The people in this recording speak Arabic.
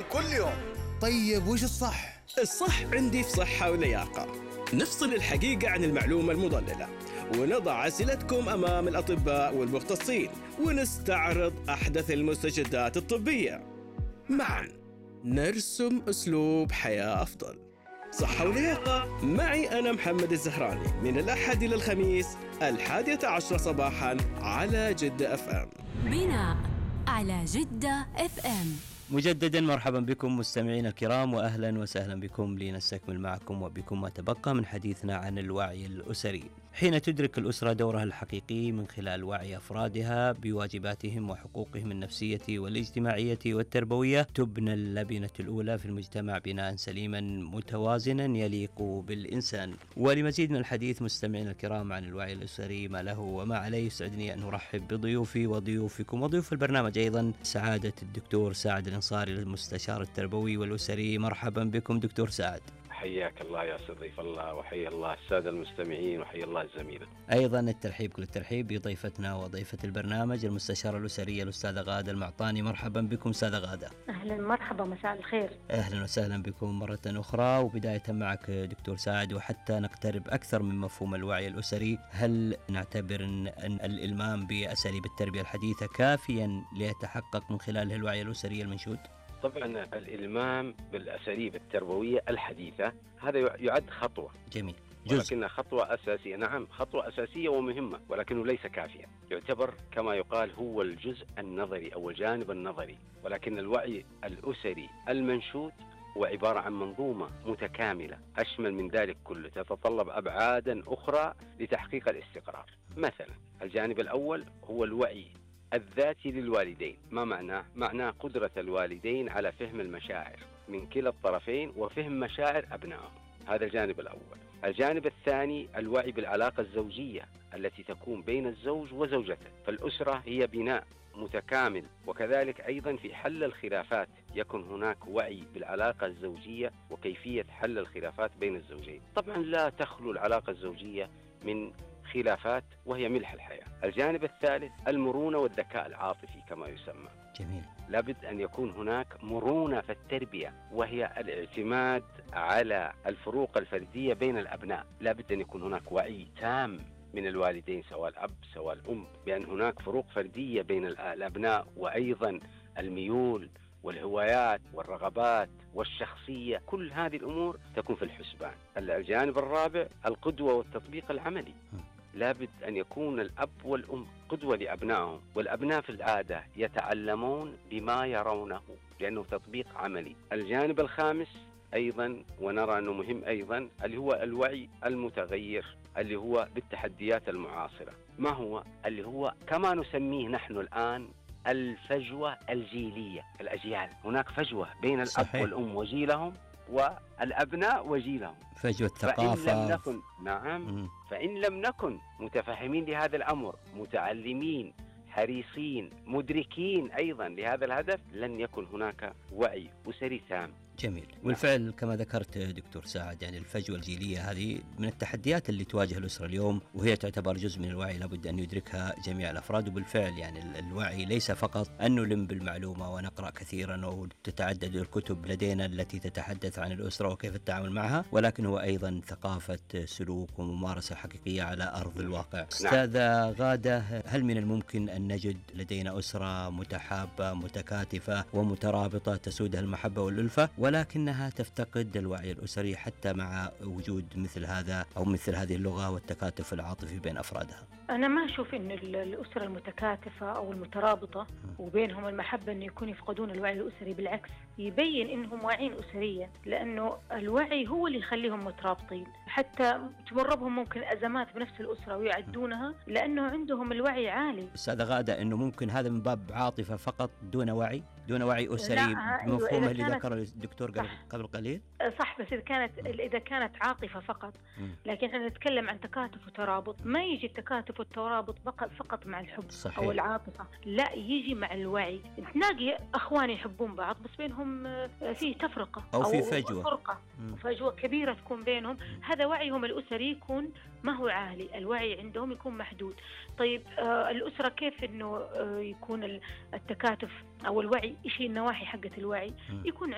كل يوم. طيب وش الصح؟ الصح عندي في صحة ولياقة. نفصل الحقيقة عن المعلومة المضللة، ونضع أسئلتكم أمام الأطباء والمختصين، ونستعرض أحدث المستجدات الطبية. معا نرسم أسلوب حياة أفضل. صحة ولياقة معي أنا محمد الزهراني، من الأحد إلى الخميس 11:10 صباحا على جدة FM. بناء على جدة FM. مجددا مرحبا بكم مستمعين الكرام، وأهلا وسهلا بكم لنستكمل معكم وبكم ما تبقى من حديثنا عن الوعي الأسري. حين تدرك الأسرة دورها الحقيقي من خلال وعي أفرادها بواجباتهم وحقوقهم النفسية والاجتماعية والتربوية، تبنى اللبنة الأولى في المجتمع بناء سليما متوازنا يليق بالإنسان. ولمزيد من الحديث مستمعين الكرام عن الوعي الأسري ما له وما عليه، يسعدني أن أرحب بضيوفي وضيوفكم وضيوف البرنامج أيضا، سعادة الدكتور سعد الأنصاري المستشار التربوي والأسري. مرحبا بكم دكتور سعد. حياك الله يا صديق الله، وحيا الله السادة المستمعين، وحيا الله الزميلة. أيضا الترحيب كل الترحيب بضيفتنا وضيفة البرنامج المستشارة الأسرية الأستاذة غادة المعطاني. مرحبا بكم أستاذة غادة. أهلا مرحبا، مساء الخير. أهلا وسهلا بكم مرة أخرى. وبداية معك دكتور سعد، وحتى نقترب أكثر من مفهوم الوعي الأسري، هل نعتبر أن الإلمام بأساليب التربية الحديثة كافيا ليتحقق من خلاله الوعي الأسري المنشود؟ طبعا الإلمام بالأساليب التربوية الحديثة هذا يعد خطوة جميل، ولكنها خطوة أساسية. نعم، خطوة أساسية ومهمة، ولكنه ليس كافيا. يعتبر كما يقال هو الجزء النظري أو الجانب النظري، ولكن الوعي الأسري المنشود هو عبارة عن منظومة متكاملة أشمل من ذلك كله، تتطلب أبعادا أخرى لتحقيق الاستقرار. مثلا الجانب الأول هو الوعي الذاتي للوالدين. ما معناه قدرة الوالدين على فهم المشاعر من كلا الطرفين وفهم مشاعر أبنائهم. هذا الجانب الأول. الجانب الثاني الوعي بالعلاقة الزوجية التي تكون بين الزوج وزوجته. فالأسرة هي بناء متكامل، وكذلك أيضا في حل الخلافات يكون هناك وعي بالعلاقة الزوجية وكيفية حل الخلافات بين الزوجين. طبعا لا تخلو العلاقة الزوجية من خلافات وهي ملح الحياة. الجانب الثالث المرونة والذكاء العاطفي كما يسمى. جميل. لابد أن يكون هناك مرونة في التربية، وهي الاعتماد على الفروق الفردية بين الأبناء. لابد أن يكون هناك وعي تام من الوالدين سواء الأب سواء الأم بأن هناك فروق فردية بين الأبناء، وأيضا الميول والهوايات والرغبات والشخصية، كل هذه الأمور تكون في الحسبان. الجانب الرابع القدوة والتطبيق العملي. لابد أن يكون الأب والأم قدوة لأبنائهم، والأبناء في العادة يتعلمون بما يرونه لأنه تطبيق عملي. الجانب الخامس أيضا ونرى أنه مهم أيضا اللي هو الوعي المتغير، اللي هو بالتحديات المعاصرة. ما هو؟ اللي هو كما نسميه نحن الآن الفجوة الجيلية. الأجيال، هناك فجوة بين الأب صحيح. والأم وجيلهم والأبناء وجيلهم، فجوة ثقافة. فإن لم نكن متفهمين لهذا الأمر، متعلمين حريصين مدركين أيضا لهذا الهدف، لن يكن هناك وعي أسري تام. جميل. والفعل كما ذكرت دكتور سعد، يعني الفجوة الجيلية هذه من التحديات اللي تواجه الأسرة اليوم، وهي تعتبر جزء من الوعي لابد أن يدركها جميع الأفراد. وبالفعل يعني الوعي ليس فقط أن نلم بالمعلومة ونقرأ كثيرا أو تتعدد الكتب لدينا التي تتحدث عن الأسرة وكيف التعامل معها، ولكن هو أيضا ثقافة سلوك وممارسة حقيقية على أرض الواقع. أستاذة غادة، هل من الممكن أن نجد لدينا أسرة متحابة متكاتفة ومترابطة تسودها المحبة والألفة، ولكنها تفتقد الوعي الأسري حتى مع وجود مثل هذا أو مثل هذه اللغة والتكاتف العاطفي بين أفرادها؟ أنا ما أشوف أن الأسرة المتكاتفة أو المترابطة وبينهم المحبة أن يكون يفقدون الوعي الأسري. بالعكس، يبين أنهم واعين أسريا، لأنه الوعي هو اللي يخليهم مترابطين. حتى تمر بهم ممكن أزمات بنفس الأسرة ويعدونها لأنه عندهم الوعي عالي. أستاذة غادة، أنه ممكن هذا من باب عاطفة فقط دون وعي أسري بمفهومه اللي ذكره الدكتور قبل قليل؟ صح، بس إذا كانت عاطفة فقط. لكن احنا نتكلم عن تكاتف وترابط. ما يجي التكاتف والترابط فقط مع الحب. صحيح. أو العاطفة، لا، يجي مع الوعي. تلاقي أخوان يحبون بعض بس بينهم فيه تفرقة أو في فجوة، فرقة، فجوة كبيرة تكون بينهم. هذا وعيهم الأسري يكون ما هو عالي، الوعي عندهم يكون محدود. طيب الأسرة كيف إنه يكون التكاتف أو الوعي؟ إيش هي النواحي حقة الوعي؟ يكون